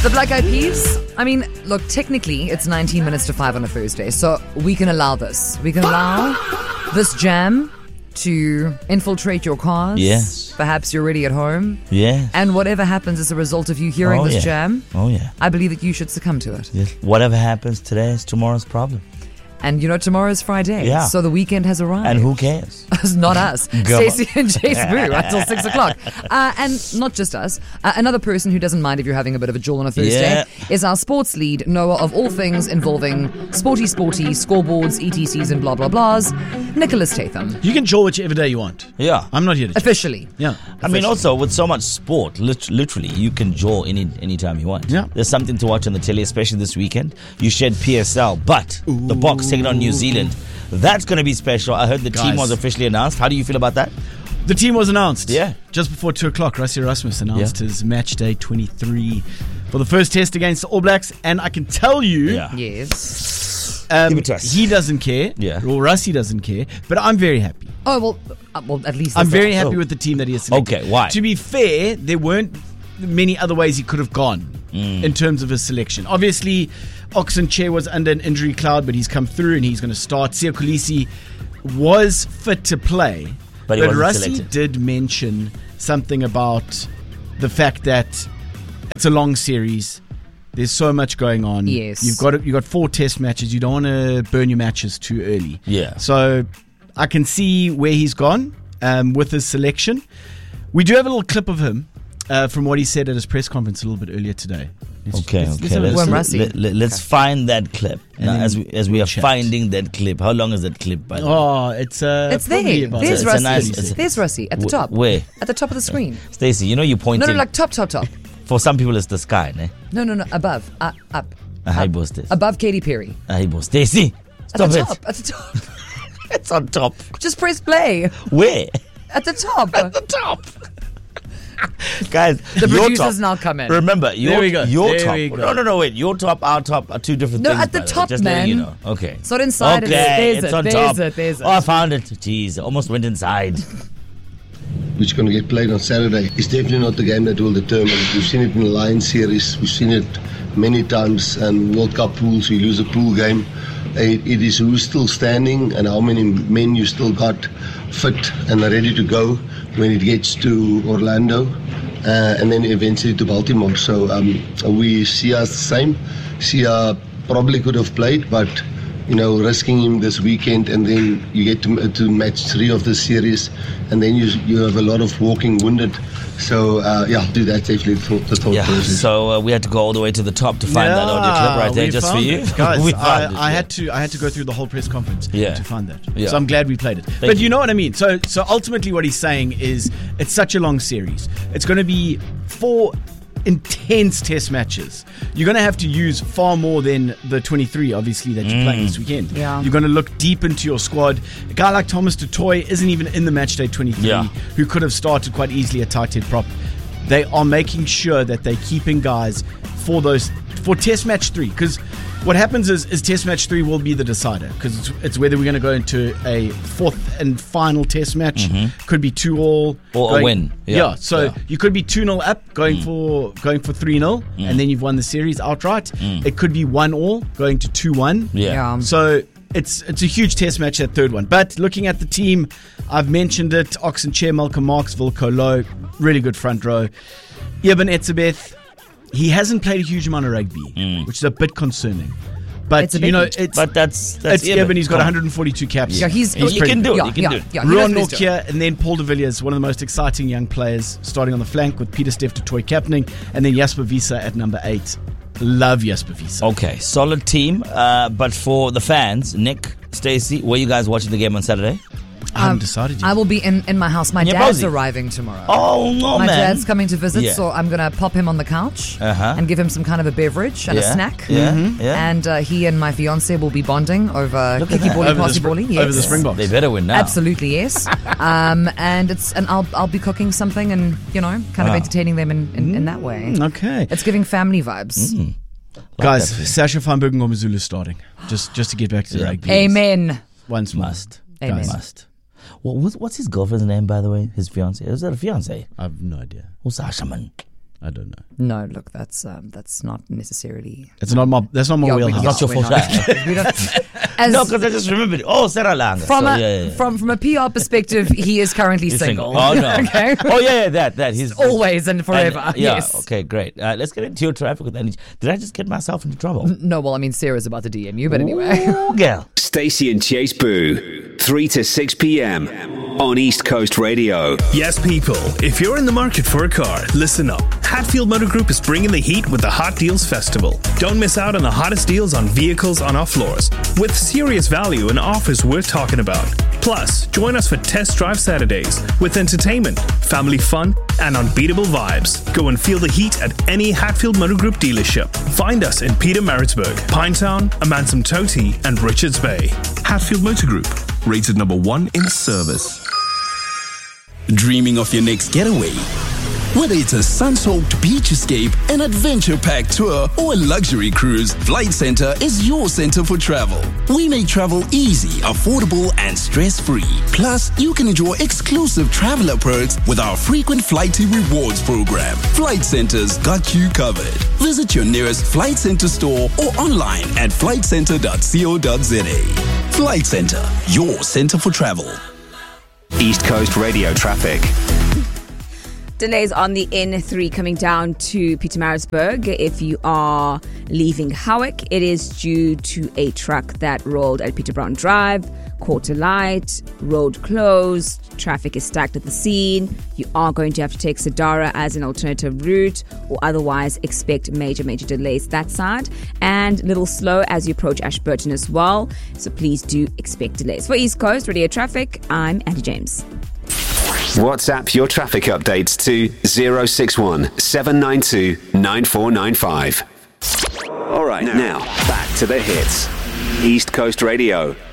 The Black Eyed Peas, I mean, look, technically it's 19 minutes to 5 on a Thursday, so we can allow this. We can allow this jam to infiltrate your cars. Yes. Perhaps you're already at home. Yes. And whatever happens as a result of you hearing this jam, I believe that you should succumb to it. Yes. Whatever happens today is tomorrow's problem. And tomorrow's Friday. Yeah. So the weekend has arrived. And who cares? Not us. Stacey and Jace Boo until 6 o'clock. And not just us. Another person who doesn't mind if you're having a bit of a jewel on a Thursday is our sports lead, knower of all things involving sporty, scoreboards, ETCs and blah, blah, blahs, Nicholas Tatham. You can jaw whichever day you want. Yeah. I'm not here to jaw. Officially. Yeah. I mean, also, with so much sport, literally, you can jaw anytime you want. Yeah. There's something to watch on the telly, especially this weekend. You shed PSL, but the Boks taking on New Zealand. That's going to be special. I heard the team was officially announced. How do you feel about that? The team was announced. Yeah. Just before 2 o'clock, Rassie Erasmus announced his match day 23 for the first test against the All Blacks. And I can tell you... Yes. Give it to us. He doesn't care. Yeah. Well, Rassie doesn't care. But I'm very happy. Oh, well, at least... I'm very happy with the team that he has selected. Okay, why? To be fair, there weren't many other ways he could have gone in terms of his selection. Obviously, Oxen Chair was under an injury cloud, but he's come through and he's going to start. Siya Kolisi was fit to play, but Rassie did mention something about the fact that it's a long series. There's so much going on. Yes. You've got 4 test matches. You don't want to burn your matches too early. Yeah. So I can see where he's gone with his selection. We do have a little clip of him from what he said at his press conference a little bit earlier today. Let's find that clip. Now, as we are finding that clip. How long is that clip, by the way? Oh, it's there. There's Rassie. There's Rassie at the top. Where? At the top of the screen. Stacey, you're pointing. No, like top. For some people, it's the sky, ne? No, above. Up. Above Katy Perry. Stacey, stop it. At the top. It's on top. Just press play. Where? At the top. At the top. Guys, the producers now come in. Remember, your top. No, wait. Your top, our top are two different things. No, at the top, just man. letting you know. Okay. It's not inside. Okay, it's on top. There's it. Oh, I found it. Jeez, I almost went inside. Which is going to get played on Saturday. It's definitely not the game that will determine. We've seen it in the Lions series. We've seen it many times. And World Cup pools, we lose a pool game. It is who's still standing and how many men you still got fit and are ready to go when it gets to Orlando and then eventually to Baltimore. So we see us the same. Sia probably could have played, but risking him this weekend, and then you get to match 3 of the series, and then you have a lot of walking wounded. So do that definitely the thought process. So we had to go all the way to the top to find that audio clip right there just for you. Guys, I had to go through the whole press conference to find that. Yeah. So I'm glad we played it. But you know what I mean. So ultimately what he's saying is it's such a long series. It's going to be 4 intense test matches. You're going to have to use far more than the 23, obviously, that you're playing this weekend. Yeah. You're going to look deep into your squad. A guy like Thomas du Toit isn't even in the match day 23, who could have started quite easily at tight head prop. They are making sure that they're keeping guys for test match 3, because what happens is test match 3 will be the decider, because it's whether we're going to go into a 4th and final test match. Could be 2-all or a win. You could be 2-0 up going for 3-0 and then you've won the series outright. It could be 1-all going to 2-1. So it's a huge test match, that 3rd one. But looking at the team, I've mentioned it: Oxen Chair, Malcolm Marx, Volkolo, really good front row. Eben Etzebeth, he hasn't played a huge amount of rugby, which is a bit concerning. But that's Eben. He's got 142 caps. Yeah, he can do it. Ruan Nortje, and then Paul de Villiers, one of the most exciting young players, starting on the flank with Peter Steph du Toit captaining, and then Jasper Wiese at number 8. Love Jasper Wiese. Okay, solid team. But for the fans, Nick, Stacey, were you guys watching the game on Saturday? I haven't decided yet. I will be in my house. My dad's arriving tomorrow. Oh, no, my man. dad's coming to visit, so I'm going to pop him on the couch and give him some kind of a beverage and a snack. And he and my fiance will be bonding over Kiki Boli, Posse Boli. Yes. Over the Springboks. They better win now. Absolutely, yes. and I'll be cooking something and, kind of entertaining them in that way. Okay. It's giving family vibes. Guys, Sasha van Bergen-Ngomazulu is starting. Just to get back to the rugby. Amen. Once more. Amen. Must. Well, what's his girlfriend's name, by the way? His fiance. Is that a fiance? I have no idea. Who's Sasha, man? I don't know. No, look, that's not necessarily. That's not my wheelhouse. Not your fault. No, because I just remembered. Oh, Sarah Lang. From a PR perspective, he is currently single. Oh no. Okay. Oh yeah, that he's always and forever. And, yes. Okay, great. Let's get into your traffic with energy. Did I just get myself into trouble? No. Well, I mean, Sarah's about to DM you, but anyway. Ooh, girl. Stacey and Chase Boo, 3 to 6 p.m. on East Coast Radio. Yes, people, if you're in the market for a car, listen up. Hatfield Motor Group is bringing the heat with the Hot Deals Festival. Don't miss out on the hottest deals on vehicles on our floors, with serious value and offers worth talking about. Plus, join us for Test Drive Saturdays with entertainment, family fun, and unbeatable vibes. Go and feel the heat at any Hatfield Motor Group dealership. Find us in Pietermaritzburg, Pinetown, Amansimtoti, and Richards Bay. Hatfield Motor Group, rated number 1 in service. Dreaming of your next getaway? Whether it's a sun-soaked beach escape, an adventure-packed tour, or a luxury cruise, Flight Centre is your center for travel. We make travel easy, affordable, and stress-free. Plus, you can enjoy exclusive traveler perks with our frequent Flighty Rewards program. Flight Centre's got you covered. Visit your nearest Flight Centre store or online at flightcentre.co.za. Flight Centre, your center for travel. East Coast Radio traffic. Delays on the N3 coming down to Pietermaritzburg. If you are leaving Howick, it is due to a truck that rolled at Peter Brown Drive. Quarter light, road closed, traffic is stacked at the scene. You are going to have to take Sadara as an alternative route, or otherwise expect major delays that side. And a little slow as you approach Ashburton as well. So please do expect delays. For East Coast Radio Traffic, I'm Andy James. WhatsApp your traffic updates to 061 792 9495. All right, now back to the hits. East Coast Radio.